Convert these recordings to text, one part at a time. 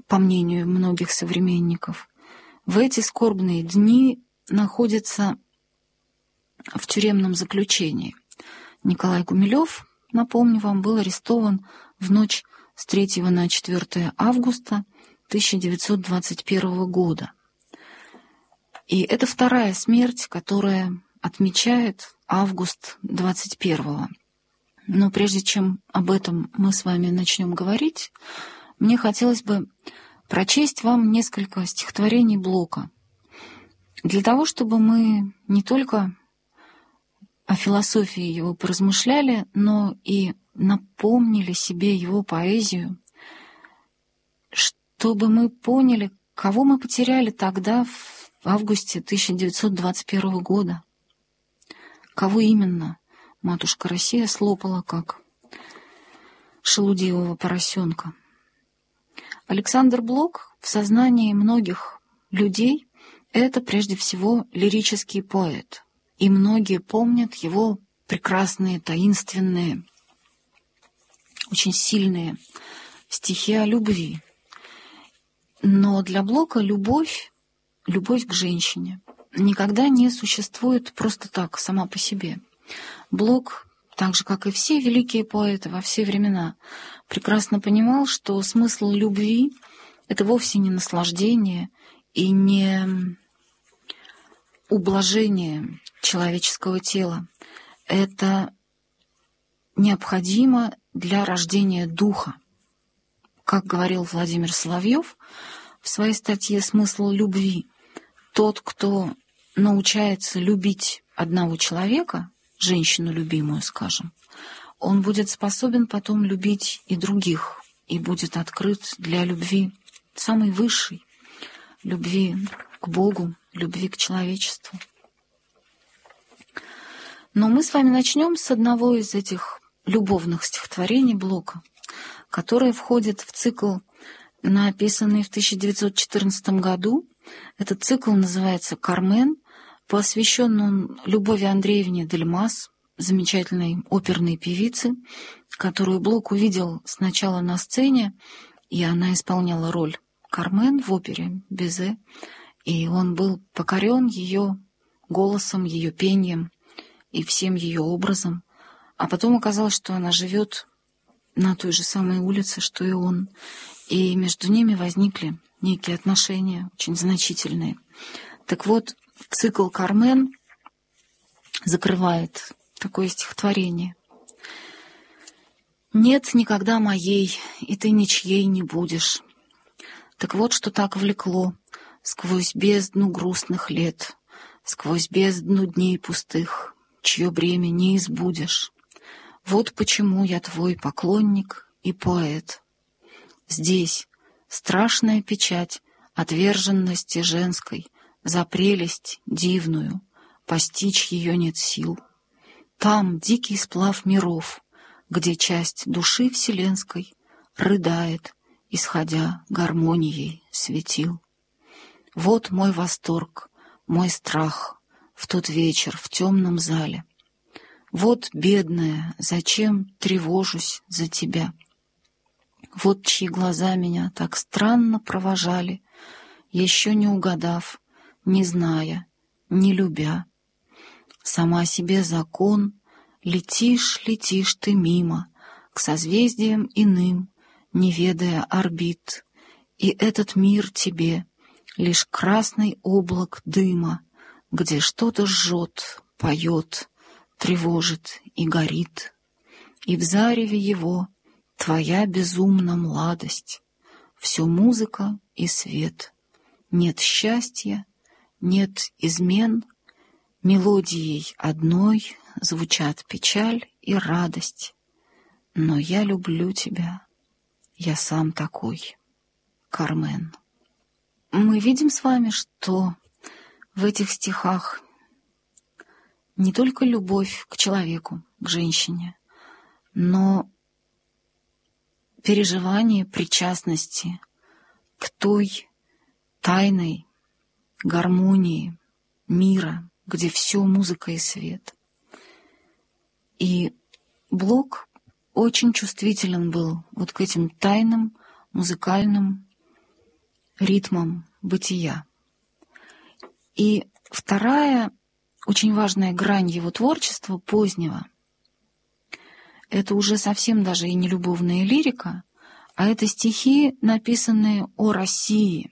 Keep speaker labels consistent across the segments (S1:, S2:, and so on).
S1: по мнению многих современников, в эти скорбные дни находится в тюремном заключении. Николай Гумилев, напомню вам, был арестован в ночь с 3 на 4 августа 1921 года. И это вторая смерть, которая отмечает август 21-го. Но прежде чем об этом мы с вами начнем говорить, мне хотелось бы прочесть вам несколько стихотворений Блока, для того, чтобы мы не только о философии его поразмышляли, но и напомнили себе его поэзию, чтобы мы поняли, кого мы потеряли тогда, в августе 1921 года. Кого именно матушка Россия слопала, как шелудивого поросенка. Александр Блок в сознании многих людей — это прежде всего лирический поэт, и многие помнят его прекрасные, таинственные, очень сильные стихи о любви. Но для Блока любовь к женщине никогда не существует просто так, сама по себе. Блок, так же, как и все великие поэты во все времена, прекрасно понимал, что смысл любви — это вовсе не наслаждение и не ублажение человеческого тела. Это необходимо для рождения духа. Как говорил Владимир Соловьев в своей статье «Смысл любви», тот, кто научается любить одного человека, женщину любимую, скажем, он будет способен потом любить и других, и будет открыт для любви самой высшей, любви к Богу, любви к человечеству. Но мы с вами начнем с одного из этих любовных стихотворений Блока, которое входит в цикл, написанный в 1914 году. Этот цикл называется «Кармен», посвящен он Любови Андреевне Дельмас, замечательной оперной певице, которую Блок увидел сначала на сцене, и она исполняла роль Кармен в опере Бизе, и он был покорен ее голосом, ее пением и всем ее образом. А потом оказалось, что она живет на той же самой улице, что и он, и между ними возникли некие отношения, очень значительные. Так вот, цикл «Кармен» закрывает такое стихотворение. «Нет никогда моей, и ты ничьей не будешь». Так вот, что так влекло сквозь бездну грустных лет, сквозь бездну дней пустых, чье бремя не избудешь. Вот почему я твой поклонник и поэт. Здесь страшная печать отверженности женской, за прелесть дивную, постичь ее нет сил. Там дикий сплав миров, где часть души вселенской рыдает, исходя гармонией светил. Вот мой восторг, мой страх в тот вечер в темном зале. Вот, бедная, зачем тревожусь за тебя? Вот чьи глаза меня так странно провожали, еще не угадав, не зная, не любя. Сама себе закон, летишь, летишь ты мимо, к созвездиям иным, не ведая орбит, и этот мир тебе лишь красный облак дыма, где что-то жжет, поет, тревожит и горит. И в зареве его твоя безумна младость, все музыка и свет. Нет счастья, нет измен, мелодией одной звучат печаль и радость. Но я люблю тебя, я сам такой. Кармен. Мы видим с вами, что в этих стихах не только любовь к человеку, к женщине, но переживание причастности к той тайной гармонии мира, где все музыка и свет. И Блок очень чувствителен был вот к этим тайным музыкальным ритмом бытия. И вторая очень важная грань его творчества позднего — это уже совсем даже и не любовная лирика, а это стихи, написанные о России.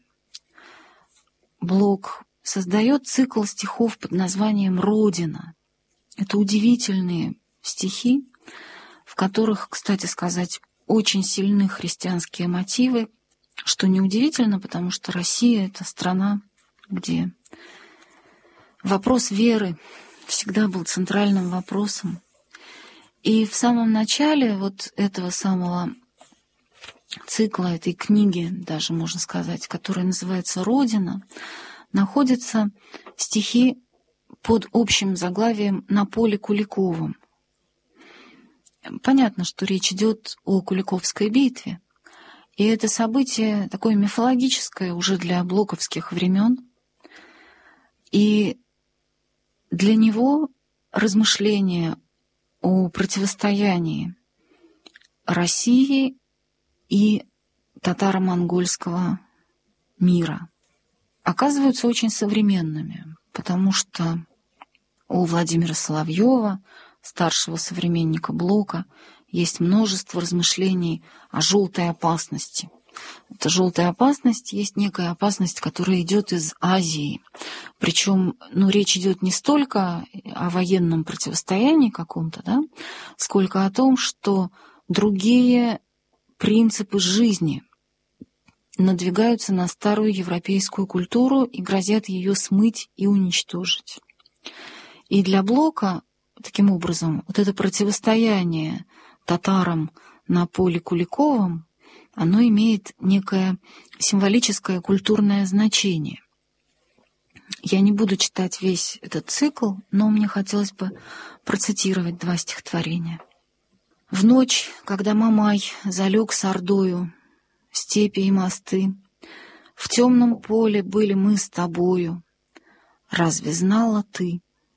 S1: Блок создает цикл стихов под названием «Родина». Это удивительные стихи, в которых, кстати сказать, очень сильны христианские мотивы, что неудивительно, потому что Россия — это страна, где вопрос веры всегда был центральным вопросом. И в самом начале вот этого самого цикла, этой книги, даже можно сказать, которая называется «Родина», находятся стихи под общим заглавием «На поле Куликовом». Понятно, что речь идет о Куликовской битве, и это событие такое мифологическое уже для блоковских времен. И для него размышления о противостоянии России и татаро-монгольского мира оказываются очень современными, потому что у Владимира Соловьева, старшего современника Блока, есть множество размышлений о желтой опасности. Эта желтая опасность есть некая опасность, которая идет из Азии. Причем, речь идет не столько о военном противостоянии каком-то, да, сколько о том, что другие принципы жизни надвигаются на старую европейскую культуру и грозят ее смыть и уничтожить. И для Блока, таким образом, вот это противостояние татарам на поле Куликовом, оно имеет некое символическое культурное значение. Я не буду читать весь этот цикл, но мне хотелось бы процитировать 2 стихотворения. «В ночь, когда Мамай залег с ордою, степи и мосты, в темном поле были мы с тобою. Разве знала ты?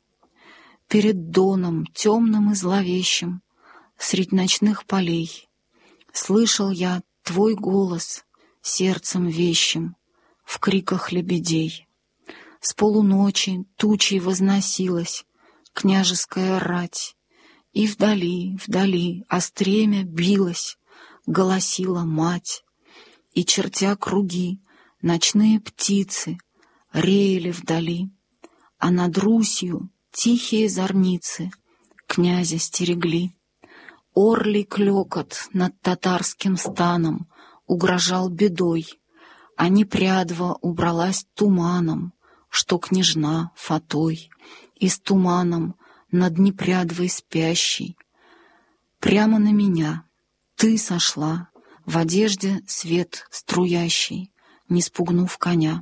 S1: Перед доном темным и зловещим, средь ночных полей, слышал я твой голос сердцем вещим в криках лебедей. С полуночи тучей возносилась княжеская рать, и вдали, вдали, о стремя билась, голосила мать, и, чертя круги, ночные птицы реяли вдали, а над Русью тихие зорницы князя стерегли. Орлий клёкот над татарским станом угрожал бедой, а Непрядва убралась туманом, что княжна Фатой, и с туманом над Непрядвой спящей. Прямо на меня ты сошла, в одежде свет струящий, не спугнув коня.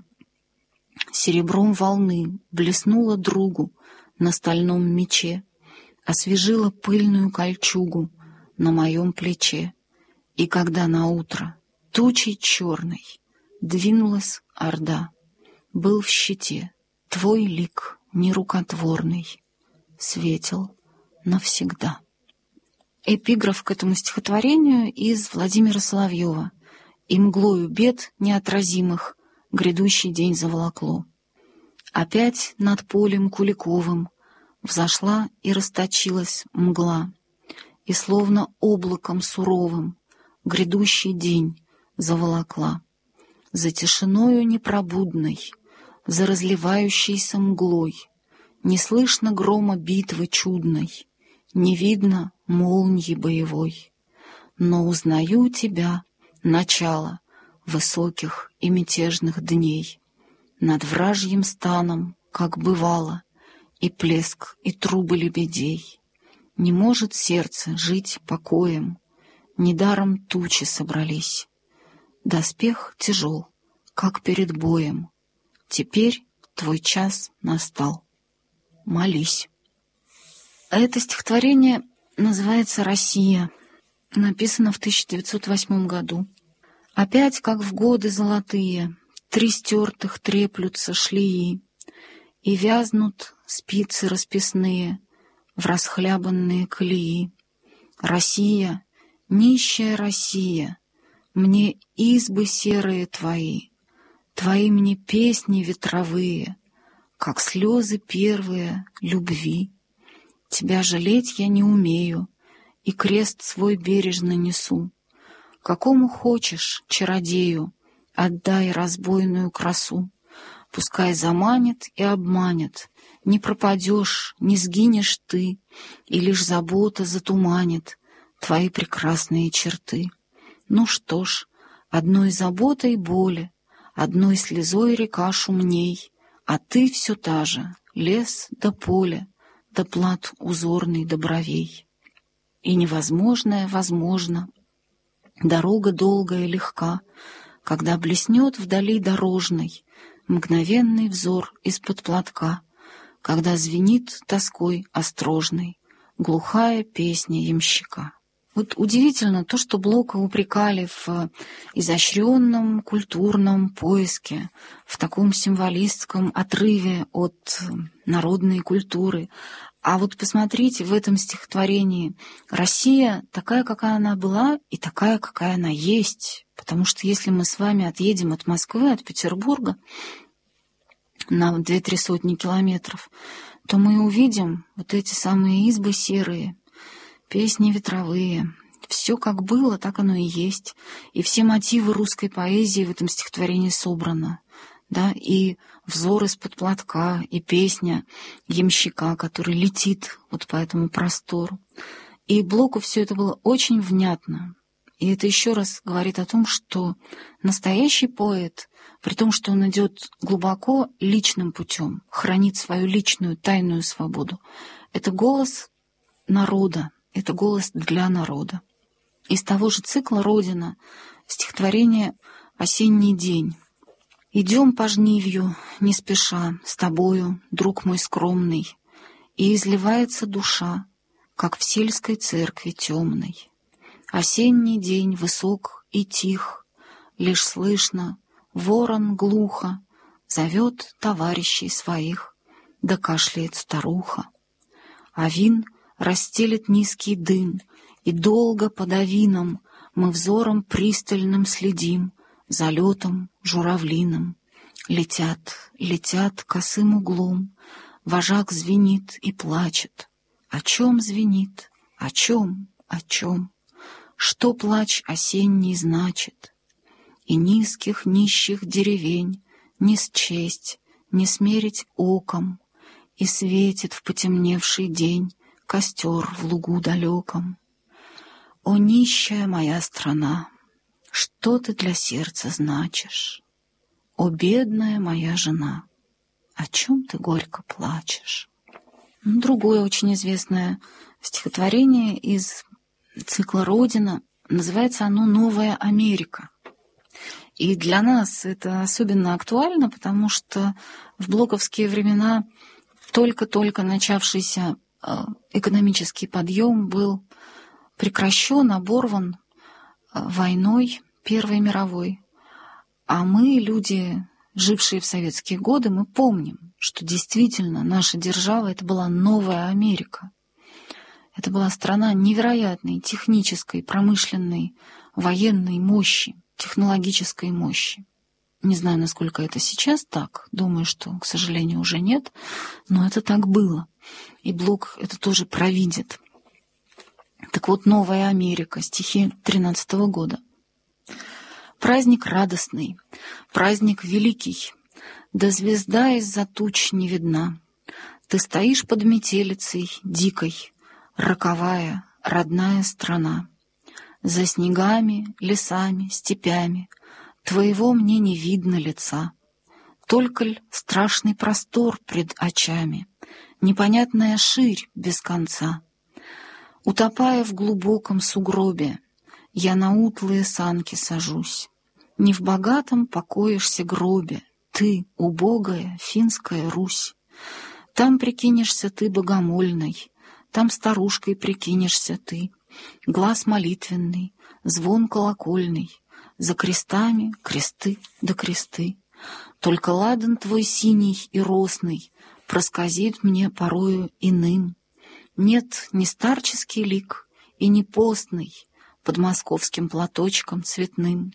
S1: Серебром волны блеснула другу на стальном мече, освежила пыльную кольчугу на моем плече. И когда наутро тучей черной двинулась орда, был в щите твой лик нерукотворный, светил навсегда. Эпиграф к этому стихотворению из Владимира Соловьева. «И мглою бед неотразимых грядущий день заволокло. Опять над полем Куликовым взошла и расточилась мгла, и словно облаком суровым грядущий день заволокла. За тишиною непробудной, за разливающейся мглой не слышно грома битвы чудной, не видно молнии боевой. Но узнаю тебя, начало высоких и мятежных дней, над вражьим станом, как бывало, и плеск, и трубы лебедей. Не может сердце жить покоем, недаром тучи собрались. Доспех тяжел, как перед боем, теперь твой час настал. Молись». Это стихотворение называется «Россия», написано в 1908 году. Опять, как в годы золотые, 3 стертых треплются шлеи, и вязнут спицы расписные в расхлябанные колеи. Россия, нищая Россия, мне избы серые твои Твои мне песни ветровые, как слезы первые любви. Тебя жалеть я не умею, и крест свой бережно несу. Какому хочешь, чародею, отдай разбойную красу. Пускай заманит и обманет, не пропадешь, не сгинешь ты, и лишь забота затуманит твои прекрасные черты. Ну что ж, одной заботой боли, одной слезой река шумней, а ты все та же, лес да поле, да плат узорный до бровей. И невозможное возможно, дорога долгая легка, когда блеснет вдали дорожной мгновенный взор из-под платка, когда звенит тоской острожной глухая песня ямщика. Вот удивительно то, что Блока упрекали в изощренном культурном поиске, в таком символистском отрыве от народной культуры. А вот посмотрите, в этом стихотворении Россия такая, какая она была, и такая, какая она есть. Потому что если мы с вами отъедем от Москвы, от Петербурга на 2-3 сотни километров, то мы увидим вот эти самые избы серые, песни ветровые. Все как было, так оно и есть. И все мотивы русской поэзии в этом стихотворении собраны. Да? И взор из-под платка, и песня ямщика, который летит вот по этому простору. И Блоку все это было очень внятно. И это еще раз говорит о том, что настоящий поэт, при том, что он идет глубоко личным путем, хранит свою личную тайную свободу, это голос народа, это голос для народа. Из того же цикла «Родина» стихотворение «Осенний день». «Идем по жнивью, не спеша, с тобою, друг мой скромный, и изливается душа, как в сельской церкви темной. Осенний день высок и тих, лишь слышно, ворон глухо зовет товарищей своих, да кашляет старуха. А вин расстелит низкий дым, и долго под авином мы взором пристальным следим за летом журавлиным. Летят, летят косым углом, вожак звенит и плачет. О чем звенит? О чем? О чем? Что плач осенний значит? И низких нищих деревень не счесть, не смерить оком, и светит в потемневший день костер в лугу далеком. О, нищая моя страна, что ты для сердца значишь? О, бедная моя жена, о чем ты горько плачешь? Другое очень известное стихотворение из цикла «Родина», называется оно «Новая Америка». И для нас это особенно актуально, потому что в блоковские времена только-только начавшийся экономический подъем был прекращен, оборван войной Первой мировой. А мы, люди, жившие в советские годы, мы помним, что действительно наша держава — это была новая Америка. Это была страна невероятной технической, промышленной, военной мощи, технологической мощи. Не знаю, насколько это сейчас так. Думаю, что, к сожалению, уже нет. Но это так было. И Блок это тоже провидит. Так вот, «Новая Америка», стихи 13-го года. Праздник радостный, праздник великий, да звезда из-за туч не видна. Ты стоишь под метелицей дикой, роковая, родная страна. За снегами, лесами, степями твоего мне не видно лица. Только ль страшный простор пред очами, непонятная ширь без конца. Утопая в глубоком сугробе, я на утлые санки сажусь. Не в богатом покоишься гробе, ты, убогая финская Русь. Там прикинешься ты богомольной, там старушкой прикинешься ты. Глаз молитвенный, звон колокольный, за крестами кресты да кресты. Только ладан твой синий и росный проскозит мне порою иным. Нет, не старческий лик и не постный под московским платочком цветным.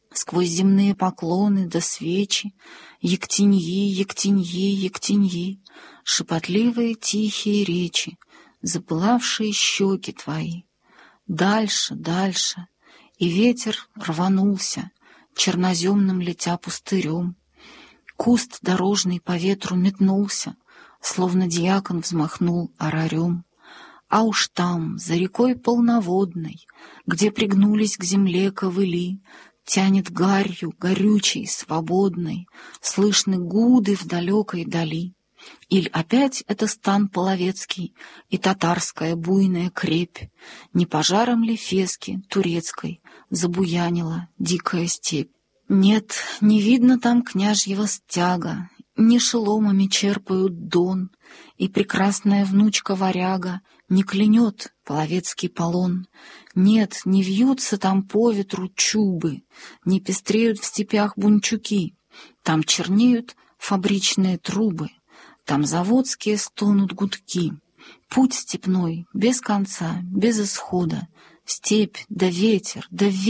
S1: Сквозь земные поклоны до свечи, Ектеньи, ектеньи, ектеньи, шепотливые тихие речи, запылавшие щеки твои. Дальше, дальше, и ветер рванулся, черноземным летя пустырем. Куст дорожный по ветру метнулся, словно дьякон взмахнул орарем. А уж там, за рекой полноводной, где пригнулись к земле ковыли, тянет гарью, горючей, свободной, слышны гуды в далекой дали. Иль опять это стан половецкий и татарская буйная крепь, не пожаром ли фески турецкой забуянила дикая степь? Нет, не видно там княжьего стяга, не шеломами черпают дон, и прекрасная внучка варяга не клянет половецкий полон. Нет, не вьются там по ветру чубы, не пестреют в степях бунчуки, там чернеют фабричные трубы, там заводские стонут гудки. Путь степной, без конца, без исхода, степь, да ветер,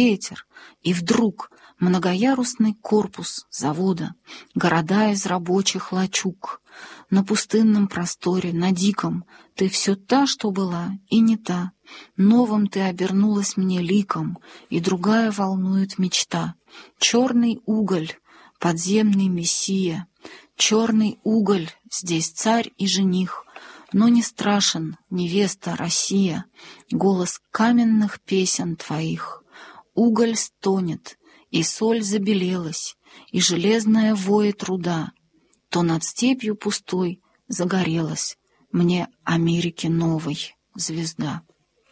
S1: и вдруг многоярусный корпус завода, города из рабочих лачуг. На пустынном просторе, на диком, ты все та, что была, и не та. Новым ты обернулась мне ликом, и другая волнует мечта. Черный уголь, подземный мессия, черный уголь, здесь царь и жених, но не страшен невеста Россия, голос каменных песен твоих. Уголь стонет, и соль забелелась, и железная воет руда, то над степью пустой загорелась мне Америки новой звезда.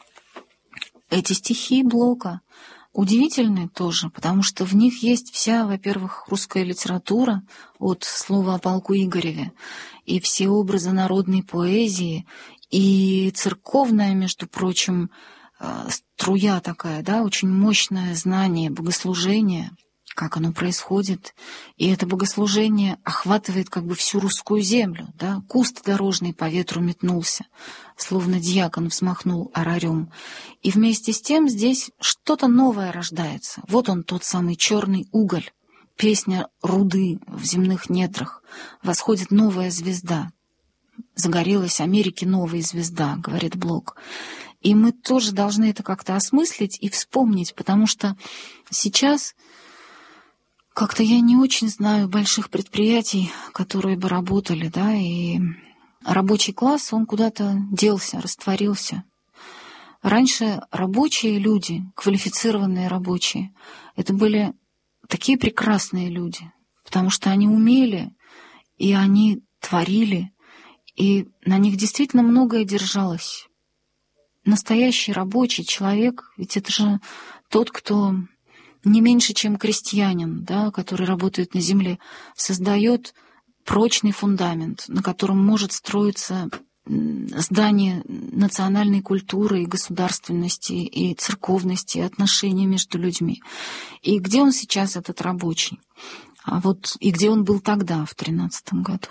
S1: Эти стихи Блока удивительны тоже, потому что в них есть вся, во-первых, русская литература от слова о полку Игореве, и все образы народной поэзии, и церковная, между прочим, струя такая, да, очень мощное знание богослужения, как оно происходит, и это богослужение охватывает как бы всю русскую землю, да, куст дорожный по ветру метнулся, словно дьякон взмахнул орарем, и вместе с тем здесь что-то новое рождается. Вот он, тот самый черный уголь, песня руды в земных недрах, восходит новая звезда. Загорелась Америки новая звезда, говорит Блок. И мы тоже должны это как-то осмыслить и вспомнить, потому что сейчас как-то я не очень знаю больших предприятий, которые бы работали, да, и рабочий класс, он куда-то делся, растворился. Раньше рабочие люди, квалифицированные рабочие, это были такие прекрасные люди, потому что они умели, и они творили, и на них действительно многое держалось. Настоящий рабочий человек, ведь это же тот, кто не меньше, чем крестьянин, да, который работает на земле, создает прочный фундамент, на котором может строиться здание национальной культуры и государственности, и церковности, и отношений между людьми. И где он сейчас, этот рабочий? А вот и где он был тогда, в 13 году?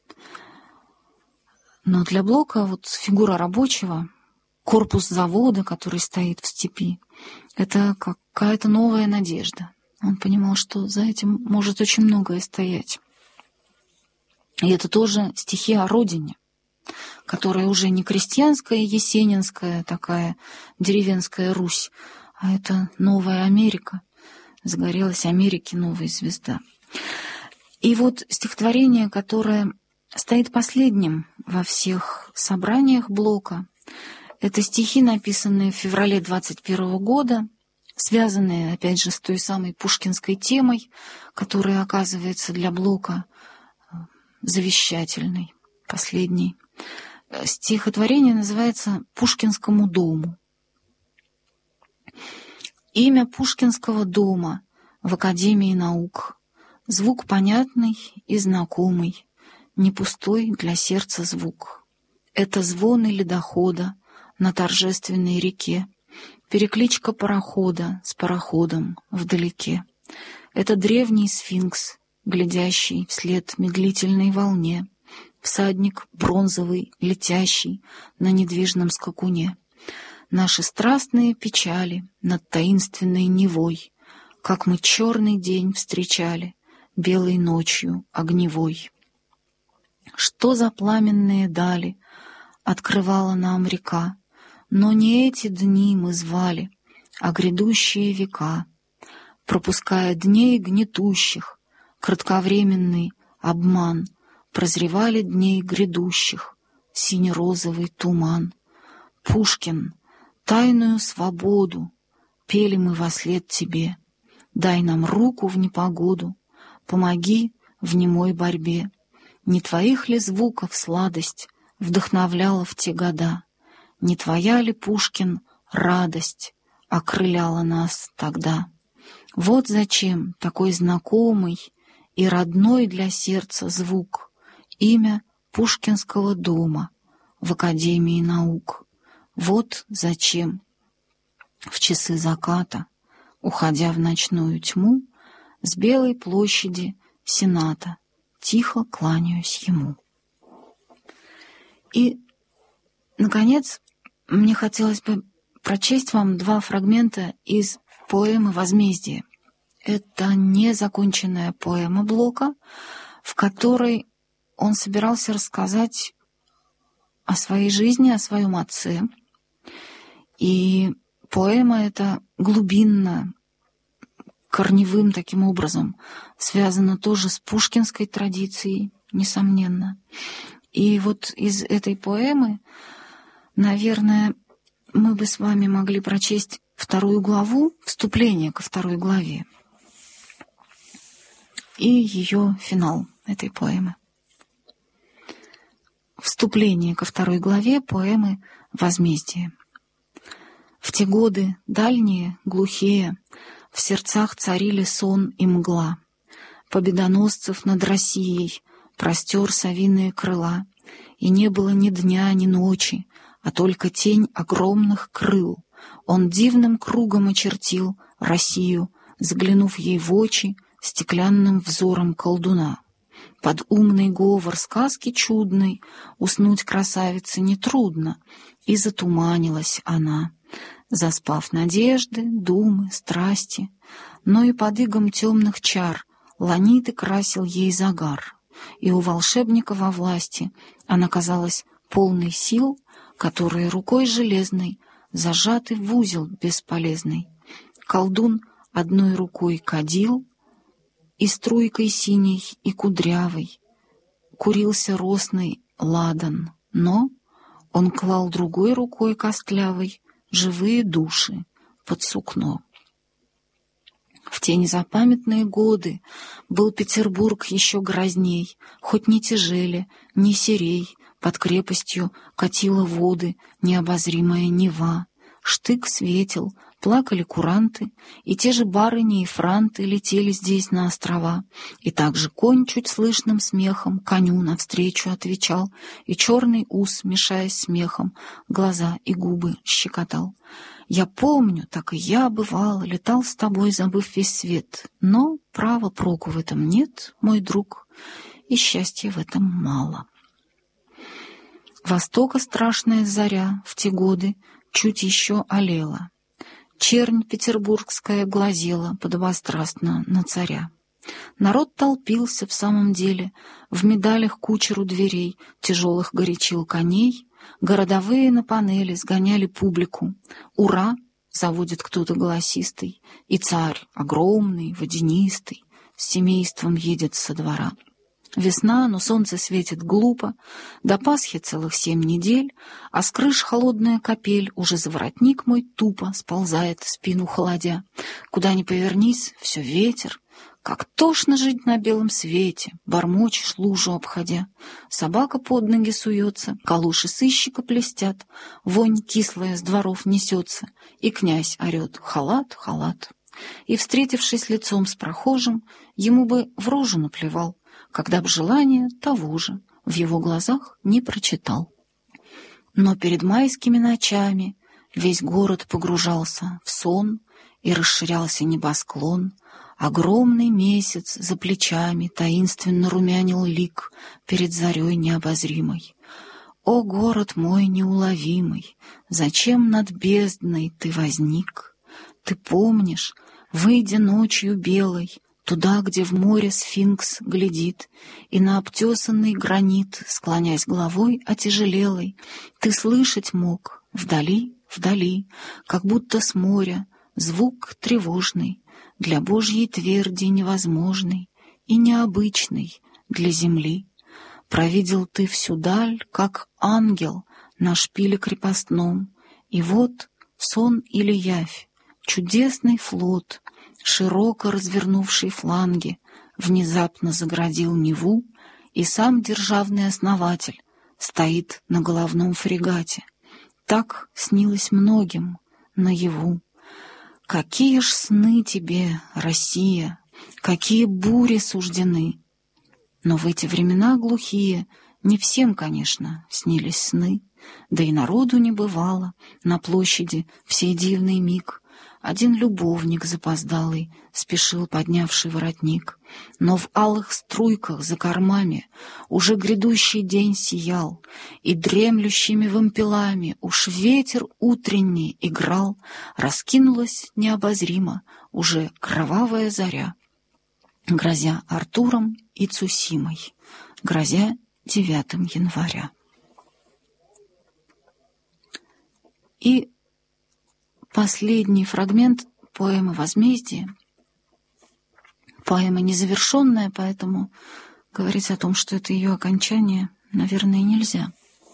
S1: Но для Блока вот фигура рабочего, корпус завода, который стоит в степи, это какая-то новая надежда. Он понимал, что за этим может очень многое стоять. И это тоже стихи о родине, которая уже не крестьянская, есенинская такая деревенская Русь, а это новая Америка. Загорелась Америки новая звезда. И вот стихотворение, которое стоит последним во всех собраниях Блока, это стихи, написанные в феврале 21 года, связанные, опять же, с той самой пушкинской темой, которая оказывается для Блока завещательной, последней. Стихотворение называется «Пушкинскому дому». Имя Пушкинского дома в Академии наук. Звук понятный и знакомый, не пустой для сердца звук. Это звоны ледохода на торжественной реке, перекличка парохода с пароходом вдалеке. Это древний сфинкс, глядящий вслед медлительной волне, всадник бронзовый, летящий на недвижном скакуне. Наши страстные печали над таинственной Невой, как мы черный день встречали белой ночью огневой. Что за пламенные дали открывала нам река, но не эти дни мы звали, а грядущие века, пропуская дней гнетущих, кратковременный обман, прозревали дней грядущих сине-розовый туман. Пушкин, тайную свободу пели мы вослед тебе. Дай нам руку в непогоду, помоги в немой борьбе. Не твоих ли звуков сладость вдохновляла в те года? Не твоя ли, Пушкин, радость окрыляла нас тогда? Вот зачем такой знакомый и родной для сердца звук имя Пушкинского дома в Академии наук. Вот зачем в часы заката, уходя в ночную тьму, с Белой площади Сената тихо кланяюсь ему. И, наконец, мне хотелось бы прочесть вам два фрагмента из поэмы «Возмездие». Это незаконченная поэма Блока, в которой он собирался рассказать о своей жизни, о своем отце. И поэма эта глубинно, корневым таким образом связана тоже с пушкинской традицией, несомненно. И вот из этой поэмы, наверное, мы бы с вами могли прочесть вторую главу, вступление ко второй главе и ее финал этой поэмы. Вступление ко второй главе поэмы «Возмездие». В те годы дальние, глухие, в сердцах царили сон и мгла. Победоносцев над Россией простер совиные крыла, и не было ни дня, ни ночи, а только тень огромных крыл. Он дивным кругом очертил Россию, заглянув ей в очи стеклянным взором колдуна. Под умный говор сказки чудной уснуть красавице нетрудно, и затуманилась она, заспав надежды, думы, страсти, но и под игом темных чар ланиты красил ей загар, и у волшебника во власти она казалась полной сил, которые рукой железной зажаты в узел бесполезный. Колдун одной рукой кадил, и струйкой синей и кудрявой курился росный ладан, но он клал другой рукой костлявой живые души под сукно. В те незапамятные годы был Петербург еще грозней, хоть не тяжели, не серей, под крепостью катила воды необозримая Нева. Штык светил, плакали куранты, и те же барыни и франты летели здесь на острова, и также конь чуть слышным смехом коню навстречу отвечал, и черный ус, мешаясь смехом, глаза и губы щекотал. Я помню, так и я, бывало, летал с тобой, забыв весь свет, но, право, проку в этом нет, мой друг, и счастья в этом мало. Востока страшная заря в те годы чуть еще олела. Чернь петербургская глазела подобострастно на царя. Народ толпился в самом деле, в медалях кучеру дверей, тяжелых горячил коней, городовые на панели сгоняли публику. «Ура!» — заводит кто-то голосистый, и царь, огромный, водянистый, с семейством едет со двора. Весна, но солнце светит глупо, до Пасхи целых 7 недель, а с крыш холодная капель, уже за воротник мой тупо сползает, спину холодя. Куда ни повернись, все ветер. Как тошно жить на белом свете, бормочешь, лужу обходя. Собака под ноги суется, калуши сыщика блестят, вонь кислая с дворов несется, и князь орет: халат, халат. И, встретившись лицом с прохожим, ему бы в рожу наплевал, когда б желание того же в его глазах не прочитал. Но перед майскими ночами весь город погружался в сон, и расширялся небосклон. Огромный месяц за плечами таинственно румянил лик перед зарей необозримой. О, город мой неуловимый, зачем над бездной ты возник? Ты помнишь, Выйдя ночью белой, туда, где в море сфинкс глядит, и на обтесанный гранит, склонясь головой отяжелелой, ты слышать мог вдали, вдали, как будто с моря, звук тревожный, для Божьей тверди невозможный и необычный для земли. Провидел ты всю даль, как ангел на шпиле крепостном, и вот сон или явь, чудесный флот, широко развернувший фланги, внезапно заградил Неву, и сам державный основатель стоит на головном фрегате. Так снилось многим наяву. Какие ж сны тебе, Россия, какие бури суждены! Но в эти времена глухие не всем, конечно, снились сны, да и народу не бывало на площади в сей дивный миг. Один любовник запоздалый спешил, поднявший воротник, но в алых струйках за кормами уже грядущий день сиял, и дремлющими вымпелами уж ветер утренний играл, раскинулась необозримо уже кровавая заря, грозя Артуром и Цусимой, грозя 9 января. И последний фрагмент поэмы «Возмездие». Поэма незавершенная, поэтому говорить о том, что это ее окончание, наверное, нельзя.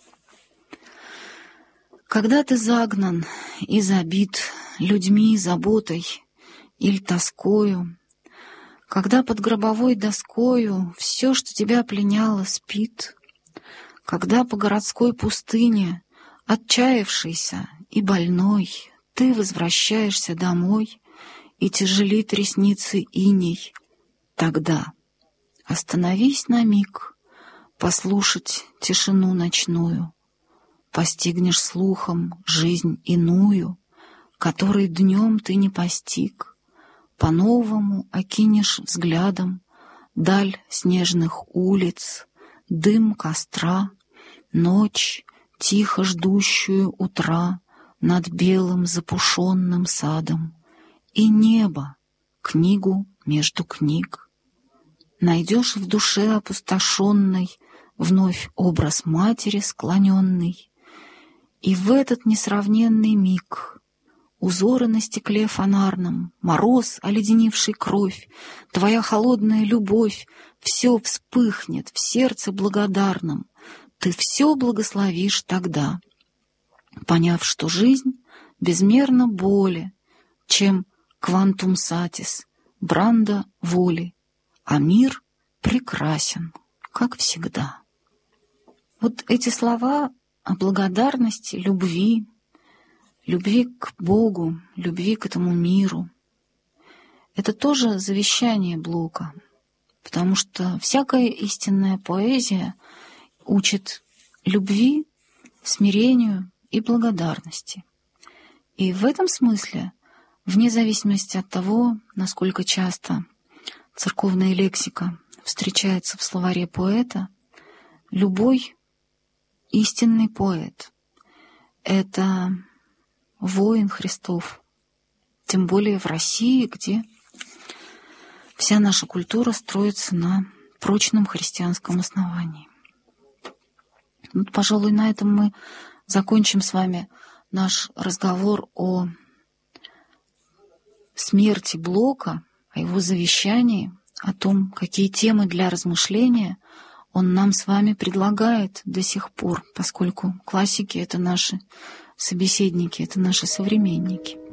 S1: Когда ты загнан и забит людьми, заботой или тоскою, когда под гробовой доскою все, что тебя пленяло, спит, когда по городской пустыне, отчаявшийся и больной, ты возвращаешься домой, и тяжелит ресницы иней, тогда остановись на миг, послушать тишину ночную, постигнешь слухом жизнь иную, которой днем ты не постиг, по-новому окинешь взглядом даль снежных улиц, дым костра, ночь, тихо ждущую утра над белым запушенным садом, и небо, книгу между книг. Найдешь в душе опустошенной вновь образ матери склоненный, и в этот несравненный миг узоры на стекле фонарном, мороз, оледенивший кровь, твоя холодная любовь, все вспыхнет в сердце благодарном, ты все благословишь тогда, поняв, что жизнь безмерно более, чем квантум сатис, бранда воли, а мир прекрасен, как всегда. Вот эти слова о благодарности, любви к Богу, любви к этому миру, это тоже завещание Блока, потому что всякая истинная поэзия учит любви, смирению и благодарности. И в этом смысле, вне зависимости от того, насколько часто церковная лексика встречается в словаре поэта, любой истинный поэт — это воин Христов, тем более в России, где вся наша культура строится на прочном христианском основании. Вот, пожалуй, на этом мы закончим с вами наш разговор о смерти Блока, о его завещании, о том, какие темы для размышления он нам с вами предлагает до сих пор, поскольку классики — это наши собеседники, это наши современники.